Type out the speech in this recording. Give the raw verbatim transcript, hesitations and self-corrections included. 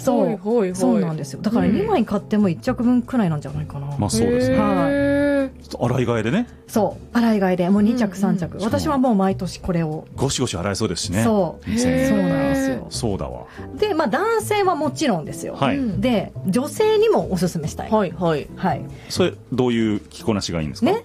そう、 はいはいはい、 そうなんですよ。だからにまい買ってもいっちゃくぶんくらいなんじゃないかな。 まあそうですね。 はい。 洗い替えでね。 そう洗い替えでもうにちゃくさんちゃく、 うんうん、 私はもう毎年これをゴシゴシ洗えそうですしね。 そうそうなんですよ。 そうだわ。 で、まあ、男性はもちろんですよ、 はい、 で女性にもおすすめしたい。 はいはいはい。 それどういう着こなしがいいんですか？ ね、